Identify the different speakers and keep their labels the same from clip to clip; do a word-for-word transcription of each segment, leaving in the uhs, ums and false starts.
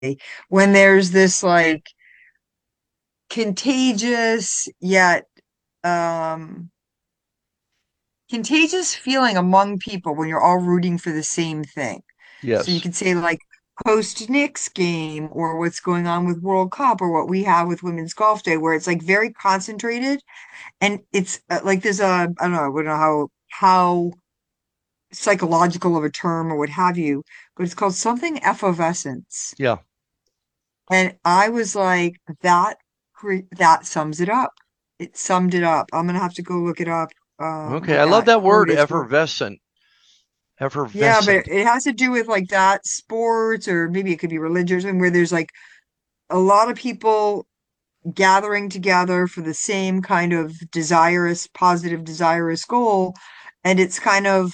Speaker 1: when there's this like contagious yet um contagious feeling among people when you're all rooting for the same thing. So you
Speaker 2: Yes.
Speaker 1: could say like post Knicks game or what's going on with World Cup or what we have with Women's Golf Day, where it's like very concentrated and it's uh, like there's a I don't know, I don't know how how psychological of a term or what have you, but it's called something effervescence.
Speaker 2: Yeah.
Speaker 1: And I was like, that cre- that sums it up. It summed it up. I'm gonna have to go look it up, uh,
Speaker 2: Okay.
Speaker 1: what
Speaker 2: I love
Speaker 1: that
Speaker 2: that
Speaker 1: quote
Speaker 2: word,
Speaker 1: is. But
Speaker 2: effervescent.
Speaker 1: yeah, but
Speaker 2: Effervescent.
Speaker 1: it has to do with like that sports, or maybe it could be religious, and where there's like a lot of people gathering together for the same kind of desirous, positive, desirous goal. And it's kind of,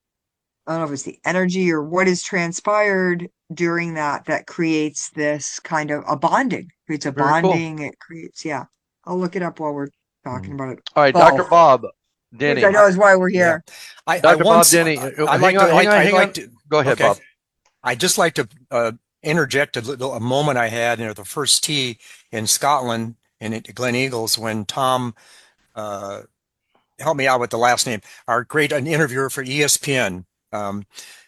Speaker 1: I don't know if it's the energy or what is transpired during that that creates this kind of a bonding. Creates a
Speaker 2: Very cool.
Speaker 1: bonding. It creates, yeah. I'll look it up while we're talking
Speaker 2: Mhm.
Speaker 1: about it.
Speaker 2: All right, doctor
Speaker 1: Golf,
Speaker 2: Bob
Speaker 1: which I
Speaker 2: Denny.
Speaker 1: know
Speaker 3: I
Speaker 1: is why we're
Speaker 3: yeah.
Speaker 1: here.
Speaker 3: I I
Speaker 2: doctor Bob
Speaker 3: once
Speaker 2: Denny.
Speaker 3: I,
Speaker 2: uh,
Speaker 3: I
Speaker 2: Hang
Speaker 3: like
Speaker 2: on,
Speaker 3: to
Speaker 2: hang
Speaker 3: like
Speaker 2: on,
Speaker 3: I'd
Speaker 2: hang
Speaker 3: like
Speaker 2: on.
Speaker 3: to
Speaker 2: Go ahead,
Speaker 3: okay.
Speaker 2: Bob.
Speaker 3: I just like to uh, interject a little a moment I had, you know, the first tee in Scotland in at Glen Eagles when Tom uh, helped me out with the last name. Our great an interviewer for E S P N. Um,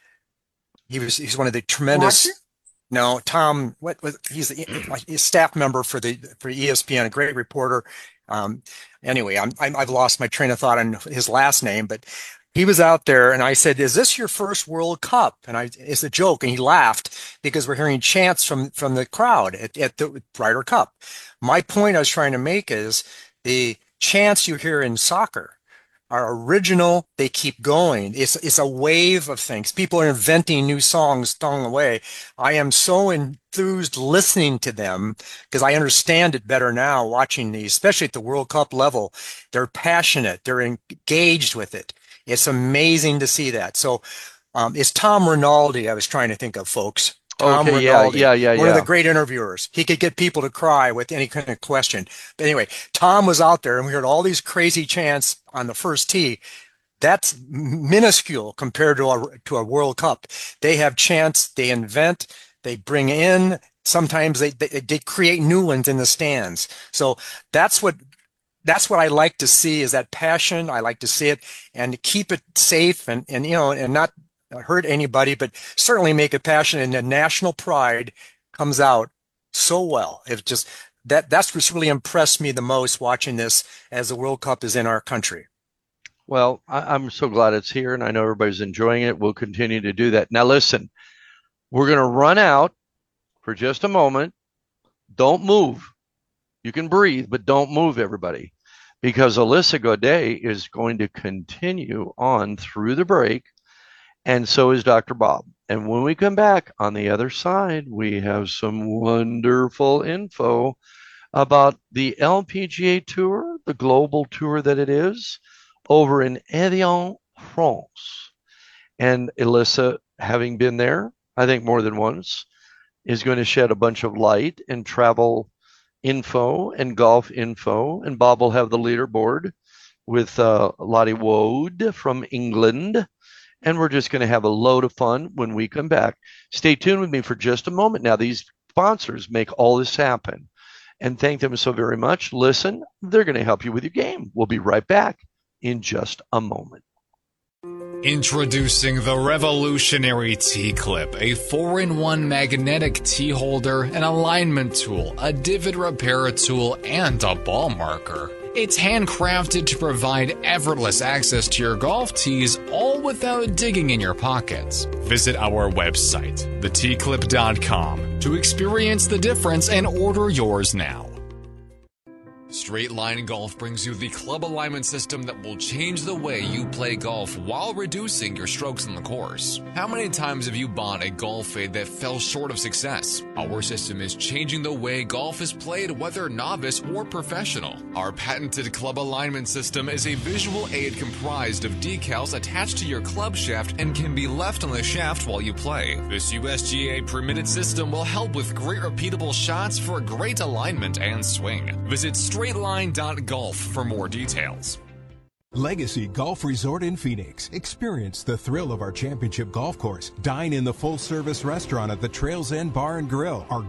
Speaker 3: he was he's one of the
Speaker 1: Watcher?
Speaker 3: tremendous. No, Tom. What was he's the, like a staff member for the for E S P N, a great reporter. Um, anyway, I'm, I'm I've lost my train of thought on his last name, but he was out there, and I said, "Is this your first World Cup?" And I it's a joke, and he laughed because we're hearing chants from from the crowd at, at the Ryder Cup. My point I was trying to make is the chants you hear in soccer are original. They keep going. It's it's a wave of things. People are inventing new songs along the way. I am so enthused listening to them because I understand it better now watching these, especially at the World Cup level. They're passionate. They're engaged with it. It's amazing to see that. So um, it's Tom Rinaldi I was trying to think of, folks. Tom
Speaker 2: Okay, yeah,
Speaker 3: Rinaldi,
Speaker 2: yeah, yeah,
Speaker 3: one of the
Speaker 2: yeah.
Speaker 3: great interviewers. He could get people to cry with any kind of question. But anyway, Tom was out there and we heard all these crazy chants on the first tee. That's minuscule compared to a, to a World Cup. They have chants, they invent, they bring in, sometimes they, they, they create new ones in the stands. So that's what that's what I like to see is that passion. I like to see it and keep it safe and, and you know, and not hurt anybody, but certainly make it passionate and the national pride comes out so well. It just that that's what's really impressed me the most watching this as the World Cup is in our country.
Speaker 2: Well, I, I'm so glad it's here, and I know everybody's enjoying it. We'll continue to do that. Now, listen, we're going to run out for just a moment. Don't move. You can breathe, but don't move, everybody, because Alyssa Godet is going to continue on through the break, and so is doctor Bob. And when we come back on the other side, we have some wonderful info about the L P G A Tour, the global tour that it is, over in Evian, France. And Alyssa, having been there, I think more than once, is going to shed a bunch of light and travel info and golf info. And Bob will have the leaderboard with uh, Lottie Wood from England. And we're just going to have a load of fun when we come back. Stay tuned with me for just a moment. Now, these sponsors make all this happen. And thank them so very much. Listen, they're going to help you with your game. We'll be right back in just a moment.
Speaker 4: Introducing the revolutionary T-Clip, a four in one magnetic T-holder, an alignment tool, a divot repair tool, and a ball marker. It's handcrafted to provide effortless access to your golf tees, all without digging in your pockets. Visit our website, the t clip dot com, to experience the difference and order yours now. Straight Line Golf brings you the club alignment system that will change the way you play golf while reducing your strokes on the course. How many times have you bought a golf fade that fell short of success? Our system is changing the way golf is played, whether novice or professional. Our patented club alignment system is a visual aid comprised of decals attached to your club shaft and can be left on the shaft while you play. This U S G A permitted system will help with great repeatable shots for great alignment and swing. Visit straight line dot golf for more details.
Speaker 5: Legacy Golf Resort in Phoenix. Experience the thrill of our championship golf course. Dine in the full-service restaurant at the Trails End Bar and Grill. Our